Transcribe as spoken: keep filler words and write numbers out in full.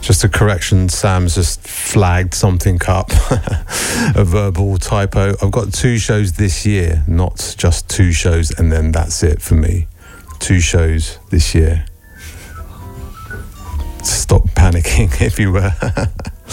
Just a correction, Sam's just flagged something up, a verbal typo. I've got two shows this year, not just two shows and then that's it for me. Two shows this year. Stop panicking, if you were.